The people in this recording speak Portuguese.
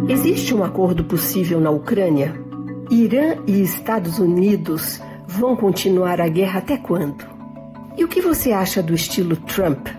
Existe um acordo possível na Ucrânia? Irã e Estados Unidos vão continuar a guerra até quando? E o que você acha do estilo Trump